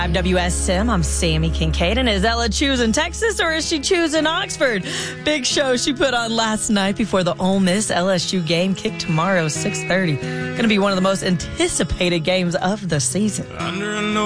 I'm WSM. I'm Sammy Kincaid. And is Ella choosing Texas or is she choosing Oxford? Big show she put on last night before the Ole Miss LSU game. Kick tomorrow, 6:30. Going to be one of the most anticipated games of the season.